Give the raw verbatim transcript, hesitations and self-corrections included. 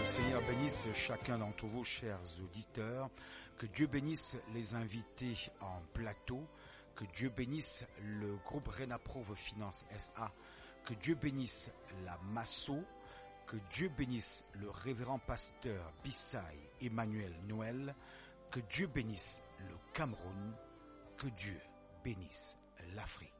Seigneur bénisse chacun d'entre vous, chers auditeurs. Que Dieu bénisse les invités en plateau. Que Dieu bénisse le groupe Renaprove Finance S A. Que Dieu bénisse la Masso. Que Dieu bénisse le révérend pasteur Bissay Emmanuel Noël. Que Dieu bénisse le Cameroun. Que Dieu bénisse l'Afrique.